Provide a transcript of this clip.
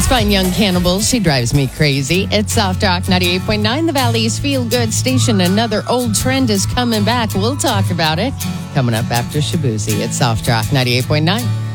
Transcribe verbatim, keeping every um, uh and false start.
This fine young cannibal, she drives me crazy. It's Soft Rock ninety-eight point nine, the Valley's feel-good station. Another old trend is coming back. We'll talk about it coming up after Shabuzi. It's Soft Rock ninety-eight point nine.